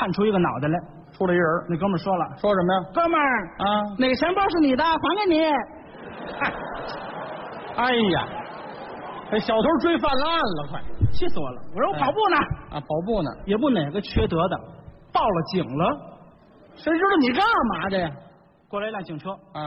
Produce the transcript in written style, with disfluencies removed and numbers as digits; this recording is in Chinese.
探出一个脑袋来， 出来一人， 那哥们儿说了说什么呀？ 哥们儿啊， 哪个钱包是你的，还给你。 哎呀，这小偷追犯了案了，快！ 气死我了！我说我跑步呢， 啊，跑步呢， 也不哪个缺德的，报了警了。 谁知道你干嘛的呀？ 过来一辆警车， 啊。